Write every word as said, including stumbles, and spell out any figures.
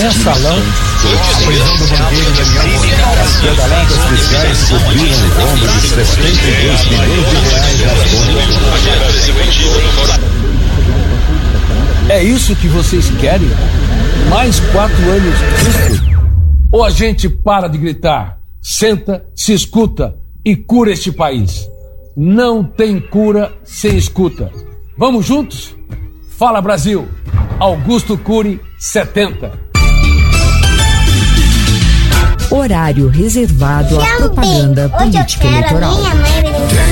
mensalão. A prisão do banqueiro Daniel Monteiro. As pedaladas fiscais cobriram o rombo de sessenta e dois milhões de reais nas contas. É isso que vocês querem? Mais quatro anos disso? Ou a gente para de gritar, senta, se escuta e cura este país? Não tem cura sem escuta. Vamos juntos? Fala Brasil! Augusto Cury, setenta. Horário reservado à propaganda política eleitoral.